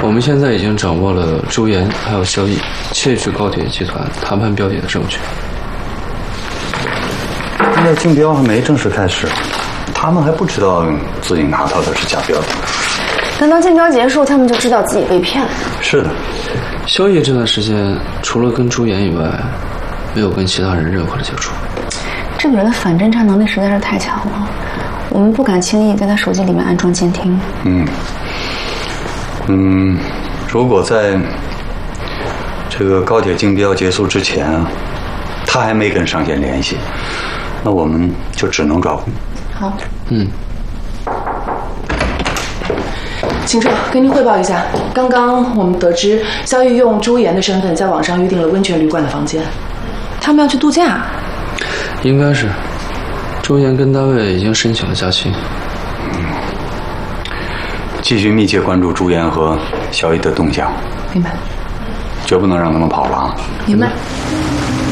我们现在已经掌握了朱岩还有萧逸窃取高铁集团谈判标的的证据。 现在竞标还没正式开始，他们还不知道自己拿到的是假标的。 等到竞标结束，他们就知道自己被骗了。 是的， 萧逸这段时间除了跟朱岩以外，没有跟其他人任何的接触。 这个人的反侦查能力实在是太强了，我们不敢轻易在他手机里面安装监听。 如果在这个高铁竞标结束之前啊，他还没跟上线联系，那我们就只能抓捕。 好。 秦彻，跟您汇报一下，刚刚我们得知萧逸用朱岩的身份在网上预订了温泉旅馆的房间，他们要去度假。 应该是，朱岩跟单位已经申请了假期。 继续密切关注朱岩和萧逸的动向。 明白。 绝不能让他们跑了啊！ 明白。